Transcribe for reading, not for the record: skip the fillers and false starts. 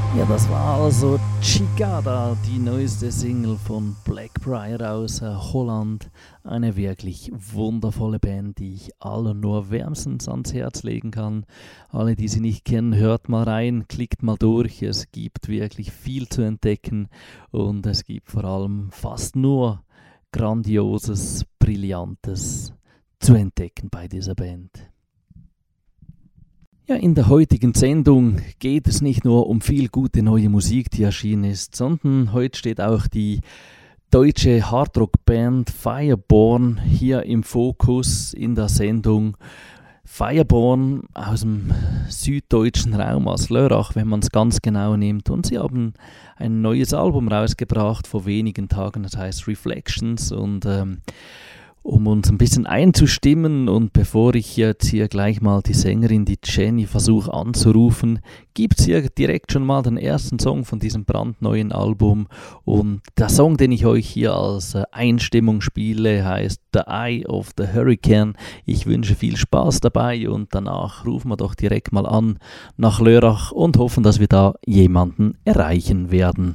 Ja, das war also Chicada, die neueste Single von Blackbriar aus Holland. Eine wirklich wundervolle Band, die ich allen nur wärmstens ans Herz legen kann. Alle, die sie nicht kennen, hört mal rein, klickt mal durch. Es gibt wirklich viel zu entdecken und es gibt vor allem fast nur Grandioses, Brillantes zu entdecken bei dieser Band. Ja, in der heutigen Sendung geht es nicht nur um viel gute neue Musik, die erschienen ist, sondern heute steht auch die deutsche Hardrock-Band Fireborn hier im Fokus in der Sendung. Fireborn aus dem süddeutschen Raum, aus Lörrach, wenn man es ganz genau nimmt. Und sie haben ein neues Album rausgebracht vor wenigen Tagen, das heißt Reflections. Und um uns ein bisschen einzustimmen und bevor ich jetzt hier gleich mal die Sängerin, die Jenny, versuche anzurufen, gibt es hier direkt schon mal den ersten Song von diesem brandneuen Album. Und der Song, den ich euch hier als Einstimmung spiele, heißt The Eye of the Hurricane. Ich wünsche viel Spaß dabei und danach rufen wir doch direkt mal an nach Lörrach und hoffen, dass wir da jemanden erreichen werden.